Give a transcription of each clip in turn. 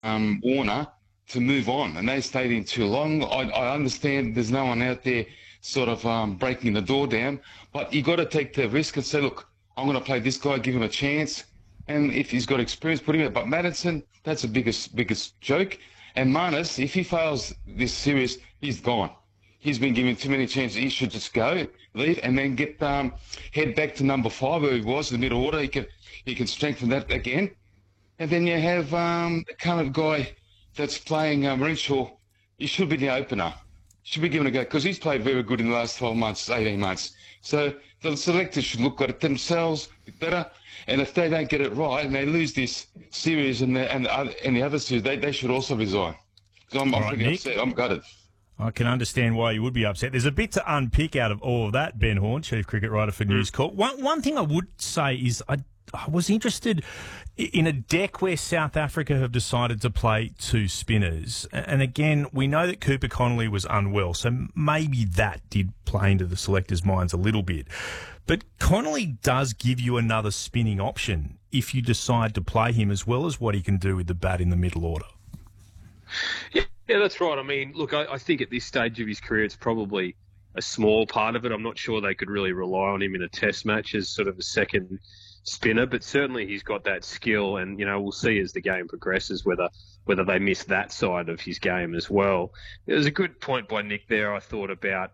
Warner to move on, and they stayed in too long. I understand there's no one out there sort of breaking the door down, but you got to take the risk and say, look, I'm going to play this guy, give him a chance, and if he's got experience, put him in. But Madison, that's the biggest joke. And Marnus, if he fails this series, he's gone. He's been given too many chances. He should just go, leave, and then head back to number 5 where he was, the middle order. He can strengthen that again. And then you have the kind of guy that's playing Renshaw. He should be the opener. Should be given a go because he's played very good in the last 12 months, 18 months. So the selectors should look at it themselves a bit better. And if they don't get it right and they lose this series and the other series, they should also resign. Because I'm pretty upset. I'm gutted. I can understand why you would be upset. There's a bit to unpick out of all of that, Ben Horn, chief cricket writer for News Corp. One thing I would say is I was interested in a deck where South Africa have decided to play 2 spinners. And again, we know that Cooper Connolly was unwell, so maybe that did play into the selectors' minds a little bit. But Connolly does give you another spinning option if you decide to play him, as well as what he can do with the bat in the middle order. Yeah, that's right. I mean, look, I think at this stage of his career, it's probably a small part of it. I'm not sure they could really rely on him in a test match as sort of a second spinner, but certainly he's got that skill, and we'll see as the game progresses whether they miss that side of his game as well. There's a good point by Nick there, I thought, about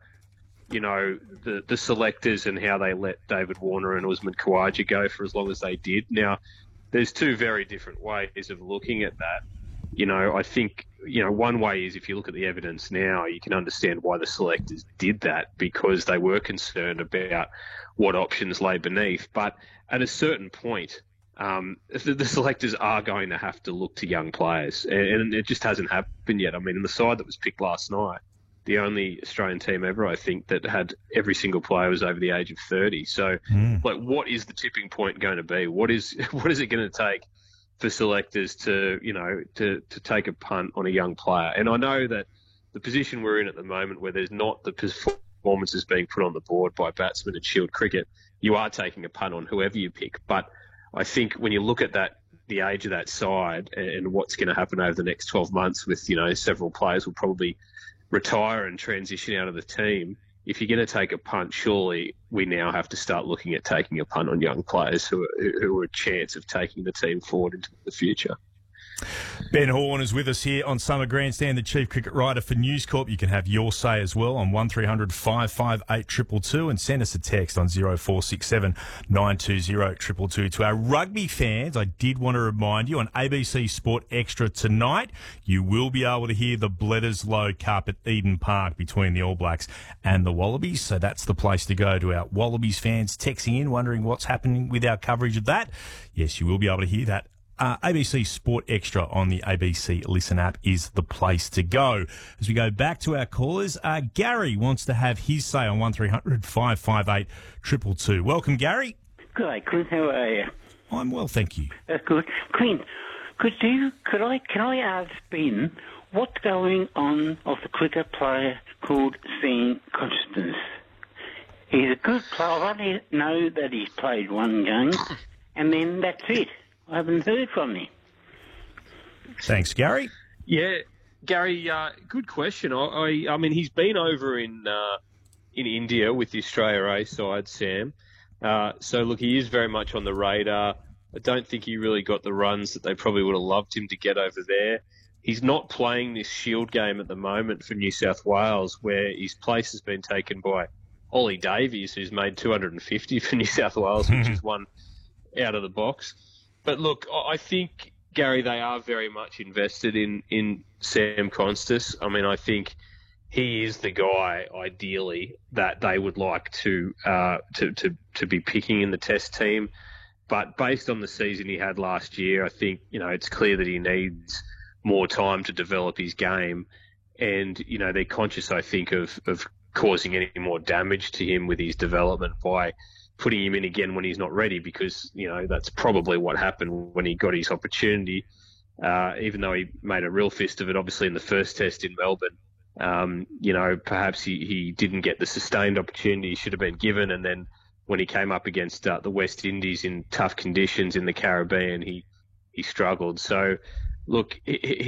the selectors and how they let David Warner and Usman Khawaja go for as long as they did. Now, there's 2 very different ways of looking at that. I think, one way is if you look at the evidence now, you can understand why the selectors did that, because they were concerned about what options lay beneath. But at a certain point, the selectors are going to have to look to young players, and it just hasn't happened yet. I mean, in the side that was picked last night, the only Australian team ever, I think, that had every single player was over the age of 30. So, what is the tipping point going to be? What is it going to take for selectors to take a punt on a young player? And I know that the position we're in at the moment, where there's not the performances being put on the board by batsmen in Shield cricket, you are taking a punt on whoever you pick. But I think when you look at the age of that side and what's going to happen over the next 12 months with, several players will probably retire and transition out of the team, if you're going to take a punt, surely we now have to start looking at taking a punt on young players who are a chance of taking the team forward into the future. Ben Horn is with us here on Summer Grandstand, the chief cricket writer for News Corp. You can have your say as well on 1300 558 222 and send us a text on 0467 920 222. To our rugby fans, I did want to remind you on ABC Sport Extra tonight, you will be able to hear the Bledisloe Cup at Eden Park between the All Blacks and the Wallabies. So that's the place to go. To our Wallabies fans texting in, wondering what's happening with our coverage of that. Yes, you will be able to hear that. ABC Sport Extra on the ABC Listen app is the place to go. As we go back to our callers, Gary wants to have his say on 1300 558 222. Welcome, Gary. Good day, Clint. How are you? I'm well, thank you. That's good. Clint, can I ask Ben what's going on of the cricket player called Sam Constance? He's a good player. I only know that he's played 1 game, and then that's it. I haven't heard from him. Thanks, Gary. Yeah, Gary, good question. I mean, he's been over in India with the Australia A side, Sam. So, look, he is very much on the radar. I don't think he really got the runs that they probably would have loved him to get over there. He's not playing this Shield game at the moment for New South Wales, where his place has been taken by Ollie Davies, who's made 250 for New South Wales, which is one out of the box. But look, I think, Gary, they are very much invested in Sam Constance. I mean, I think he is the guy, ideally, that they would like to be picking in the Test team. But based on the season he had last year, I think, it's clear that he needs more time to develop his game. And, they're conscious, I think, of causing any more damage to him with his development by putting him in again when he's not ready, because, that's probably what happened when he got his opportunity, even though he made a real fist of it, obviously, in the first Test in Melbourne. Perhaps he didn't get the sustained opportunity he should have been given, and then when he came up against the West Indies in tough conditions in the Caribbean, he struggled. So, look,